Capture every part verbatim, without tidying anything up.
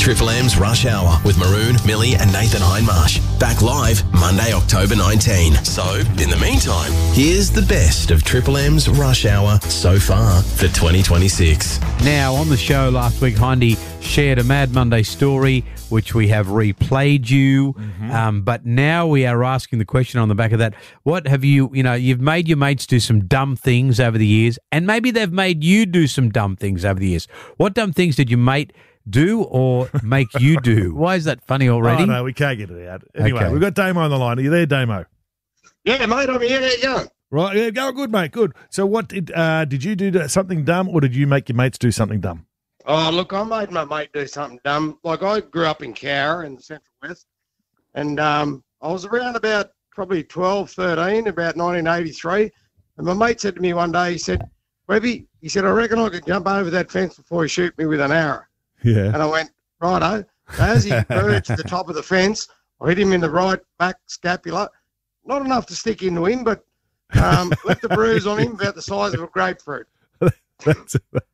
Triple M's Rush Hour with Maroon, Millie and Nathan Hindmarsh. Back live Monday, October nineteenth. So, in the meantime, here's the best of Triple M's Rush Hour so far for twenty twenty-six. Now, on the show last week, Hindy shared a Mad Monday story, which we have replayed you. Mm-hmm. Um, but now we are asking the question on the back of that. What have you, you know, you've made your mates do some dumb things over the years, and maybe they've made you do some dumb things over the years. What dumb things did your mate do or make you do? Why is that funny already? Oh, no, we can't get it out. Anyway, Okay. we've got Damo on the line. Are you there, Damo? Yeah, mate, I'm here. How you going? Right, yeah, go good, mate, good. So what did, uh, did you do something dumb, or did you make your mates do something dumb? Oh, look, I made my mate do something dumb. Like, I grew up in Cowra in the Central West, and um, I was around about probably twelve, thirteen, about nineteen eighty-three, and my mate said to me one day, he said, Webby, he said, I reckon I could jump over that fence before you shoot me with an arrow. Yeah. And I went, righto. So as he perched the top of the fence, I hit him in the right back scapula. Not enough to stick into him, but um, left a bruise on him about the size of a grapefruit. That's,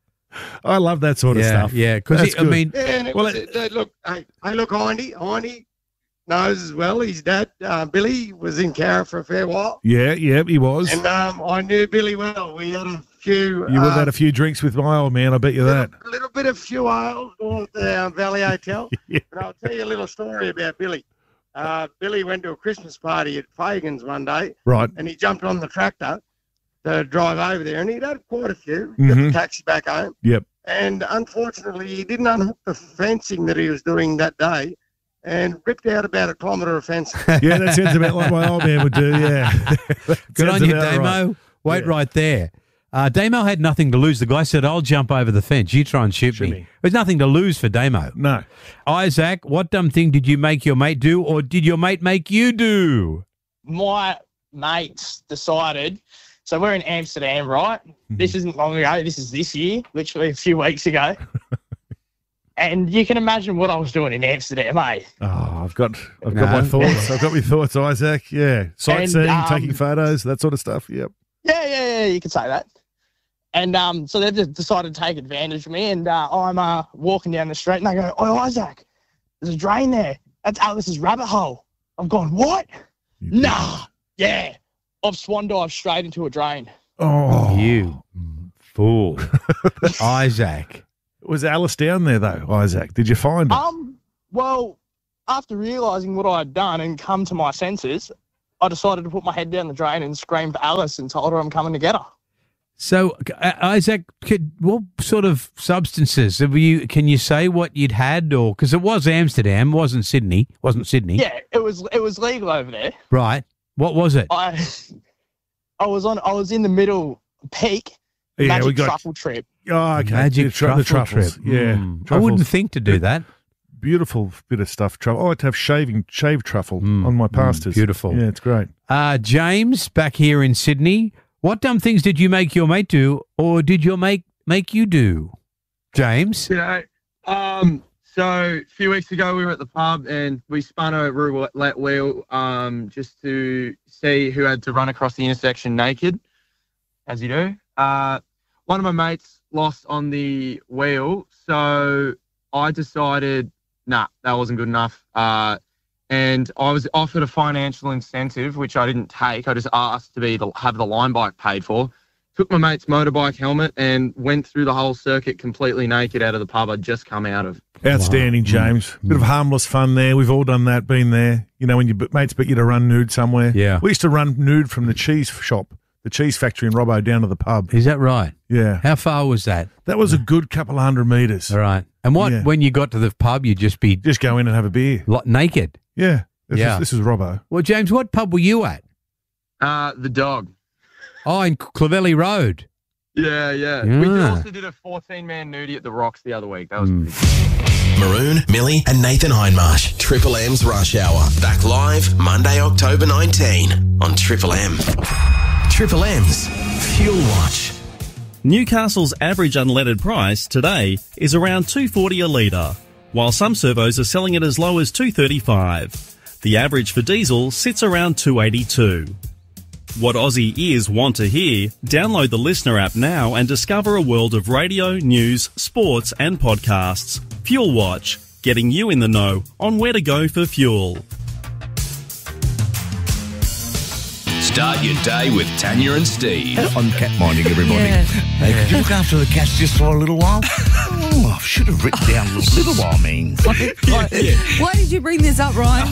I love that sort of yeah, stuff. yeah. Because, I mean, Yeah, and it Well, was, it- uh, look, hey, hey, look, Hindy, Hindy knows as well. His dad, uh, Billy, was in Cowra for a fair while. Yeah, yeah, he was. And um, I knew Billy well. We had a few... You would have um, had a few drinks with my old man, I bet you that. A little bit of few ales down at the um, Valley Hotel. Yeah. And I'll tell you a little story about Billy. Uh, Billy went to a Christmas party at Fagan's one day, Right. and he jumped on the tractor to drive over there, and he'd had quite a few. He got Mhm. the taxi back home. Yep. And unfortunately, he didn't unhook the fencing that he was doing that day and ripped out about a kilometre of fencing. Yeah, that sounds about like my old man would do, yeah. good Sounds on you, about Damo. right. Wait Yeah. right there. Uh, Damo had nothing to lose. The guy said, I'll jump over the fence. You try and shoot, Shoot me. me. There's nothing to lose for Damo. No. Isaac, what dumb thing did you make your mate do, or did your mate make you do? My mates decided, so we're in Amsterdam, right? This isn't long ago. This is this year, literally a few weeks ago. And you can imagine what I was doing in Amsterdam, eh? Oh, I've got I've No. got my thoughts. I've got my thoughts, Isaac. Yeah. Sightseeing, um, taking photos, that sort of stuff. Yep. Yeah, yeah, yeah, you could say that. And um, so they've just decided to take advantage of me, and uh, I'm uh, walking down the street, and they go, oh, Isaac, there's a drain there. That's Alice's rabbit hole. I'm going, what? You Nah, yeah. I've swan dived straight into a drain. Oh. You fool. Isaac. Was Alice down there, though, Isaac? Did you find her? Um, well, after realising what I had done and come to my senses, I decided to put my head down the drain and scream for Alice and told her I'm coming to get her. So, uh, Isaac, could, what sort of substances have you? Can you say what you'd had, or because it was Amsterdam, wasn't Sydney, wasn't Sydney? Yeah, it was it was legal over there. Right. What was it? I I was on I was in the middle peak Yeah, magic we got- truffle trip. Oh, okay. Magic the, tru- the truffle truffles. trip. Yeah. Mm. I truffles. wouldn't think to do that. Beautiful bit of stuff. Truffle. I like to have shaving, shaved truffle Mm, on my mm, pastas. beautiful. Yeah, it's great. Uh, James, back here in Sydney, what dumb things did you make your mate do, or did your mate make you do? James? You know, um, so a few weeks ago we were at the pub and we spun a roulette wheel um, just to see who had to run across the intersection naked, as you do. Uh, one of my mates lost on the wheel, so I decided, nah, that wasn't good enough. Uh, and I was offered a financial incentive, which I didn't take. I just asked to be the, have the line bike paid for. Took my mate's motorbike helmet and went through the whole circuit completely naked out of the pub I'd just come out of. Outstanding, James. Bit of harmless fun there. We've all done that, been there. You know, when your mates bet you to run nude somewhere. Yeah. We used to run nude from the cheese shop, the cheese factory in Robbo, down to the pub. Is that right? Yeah. How far was that? That was a good couple of hundred metres. All right. And what, Yeah. when you got to the pub, you'd just be Just go in and have a beer. lo- naked? Yeah. This Yeah. Is, this is Robbo. Well, James, what pub were you at? Uh, the dog. Oh, in Clavelli Road. Yeah, yeah. We did- Yeah. also did a fourteen-man nudie at the Rocks the other week. That was Mm. pretty Maroon, Millie and Nathan Hindmarsh. Triple M's Rush Hour. Back live Monday, October nineteenth on Triple M. Triple M's Fuel Watch. Newcastle's average unleaded price today is around two forty a litre, while some servos are selling it as low as two thirty-five. The average for diesel sits around two eighty-two. What Aussie ears want to hear? Download the Listener app now and discover a world of radio, news, sports and podcasts. Fuel Watch. getting you in the know on where to go for fuel. Start your day with Tanya and Steve. I'm cat minding everybody. Yeah. Hey, could you look after the cats just for a little while? Oh, I should have written down a little while means. Why, why did you bring this up, Ryan?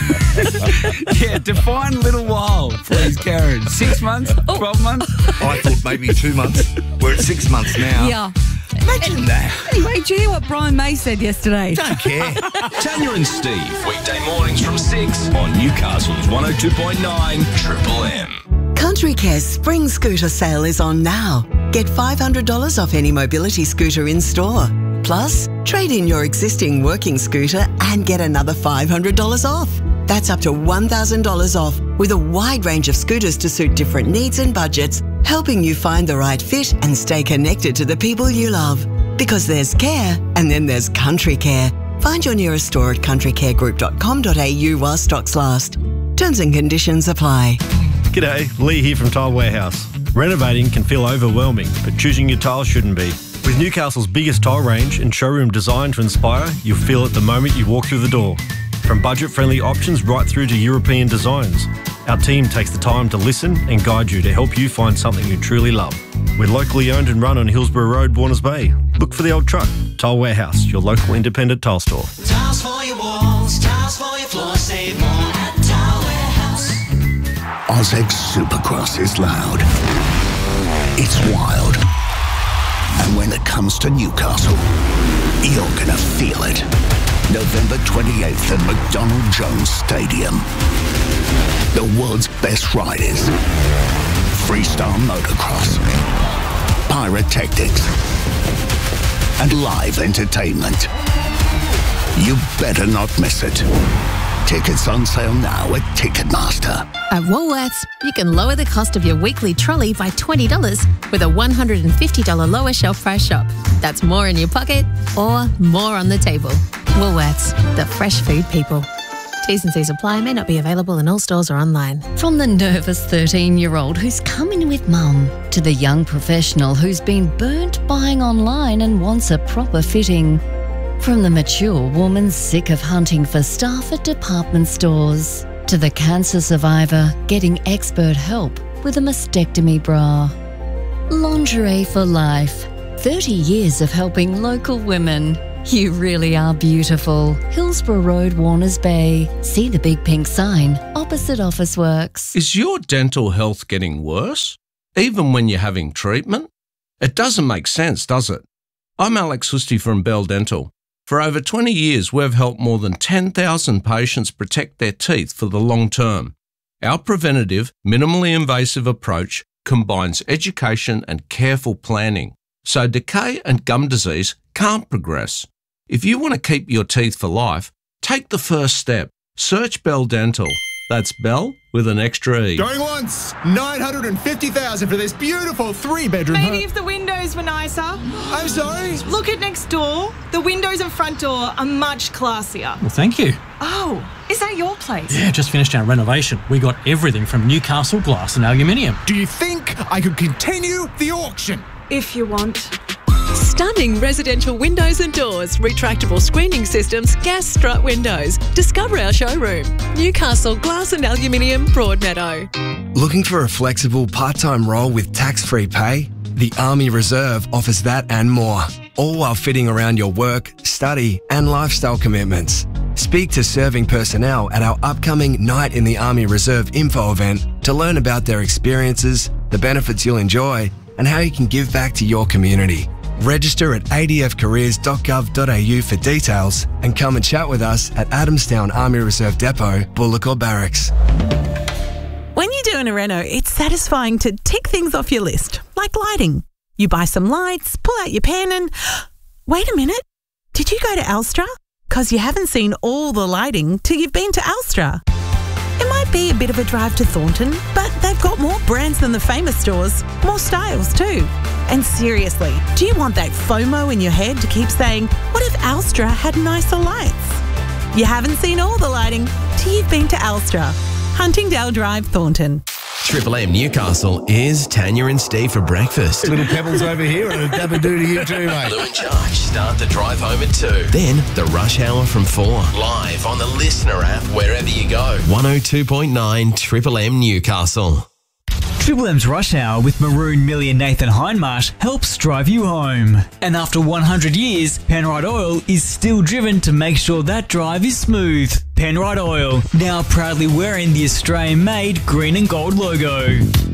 Yeah, define little while, please, Karen. Six months? Twelve months? I thought maybe two months. We're at six months now. Yeah. Imagine that. Anyway, did you hear what Brian May said yesterday? Don't care. Tanya and Steve, weekday mornings from six on Newcastle's one oh two point nine Triple M. Country Care's spring scooter sale is on now. Get five hundred dollars off any mobility scooter in store. Plus, trade in your existing working scooter and get another five hundred dollars off. That's up to one thousand dollars off with a wide range of scooters to suit different needs and budgets, helping you find the right fit and stay connected to the people you love. Because there's care and then there's Country Care. Find your nearest store at country care group dot com dot a u while stocks last. Terms and conditions apply. G'day, Lee here from Tile Warehouse. Renovating can feel overwhelming, but choosing your tiles shouldn't be. With Newcastle's biggest tile range and showroom designed to inspire, you'll feel it the moment you walk through the door. From budget-friendly options right through to European designs, our team takes the time to listen and guide you to help you find something you truly love. We're locally owned and run on Hillsborough Road, Warners Bay. Look for the old truck. Tile Warehouse, your local independent tile store. Tiles for your walls, tiles for your floor, save more at Tile Warehouse. Ozeg Supercross is loud. It's wild. And when it comes to Newcastle, you're gonna feel it. November twenty-eighth at McDonald Jones Stadium. The world's best riders. Freestyle motocross. Pyrotechnics. And live entertainment. You better not miss it. Tickets on sale now at Ticketmaster. At Woolworths, you can lower the cost of your weekly trolley by twenty dollars with a one hundred fifty dollars lower shelf price shop. That's more in your pocket or more on the table. Woolworths, the fresh food people. T's and C's apply, may not be available in all stores or online. From the nervous thirteen-year-old who's coming with mum to the young professional who's been burnt buying online and wants a proper fitting. From the mature woman sick of hunting for staff at department stores to the cancer survivor getting expert help with a mastectomy bra. Lingerie for life. thirty years of helping local women. You really are beautiful. Hillsborough Road, Warners Bay. See the big pink sign opposite Officeworks. Is your dental health getting worse, even when you're having treatment? It doesn't make sense, does it? I'm Alex Husty from Bell Dental. For over twenty years, we've helped more than ten thousand patients protect their teeth for the long term. Our preventative, minimally invasive approach combines education and careful planning, so decay and gum disease can't progress. If you want to keep your teeth for life, take the first step. Search Bell Dental. That's Bell with an extra E. Going once, nine hundred fifty thousand dollars for this beautiful three-bedroom home. Maybe if the windows were nicer. I'm sorry? Look at next door. The windows and front door are much classier. Well, thank you. Oh, is that your place? Yeah, just finished our renovation. We got everything from Newcastle glass and aluminium. Do you think I could continue the auction? If you want. Stunning residential windows and doors, retractable screening systems, gas strut windows. Discover our showroom. Newcastle Glass and Aluminium, Broadmeadow. Looking for a flexible part-time role with tax-free pay? The Army Reserve offers that and more, all while fitting around your work, study and lifestyle commitments. Speak to serving personnel at our upcoming Night in the Army Reserve info event to learn about their experiences, the benefits you'll enjoy and how you can give back to your community. Register at a d f careers dot gov dot a u for details and come and chat with us at Adamstown Army Reserve Depot, Bullock or Barracks. When you're doing a reno, it's satisfying to tick things off your list, like lighting. You buy some lights, pull out your pen and... Wait a minute, did you go to Alstra? Because you haven't seen all the lighting till you've been to Alstra. It might be a bit of a drive to Thornton, but they've got more brands than the famous stores, more styles too. And seriously, do you want that FOMO in your head to keep saying, what if Alstra had nicer lights? You haven't seen all the lighting till you've been to Alstra. Huntingdale Drive, Thornton. Triple M Newcastle is Tanya and Steve for breakfast. Little pebbles over here and a dab of do to you too, mate. Lou and Josh start the drive home at two. Then the rush hour from four. Live on the Listener app wherever you go. one oh two point nine Triple M Newcastle. Triple M's Rush Hour with Maroon, Millie and Nathan Hindmarsh helps drive you home. And after one hundred years, Penrite Oil is still driven to make sure that drive is smooth. Penrite Oil, now proudly wearing the Australian-made green and gold logo.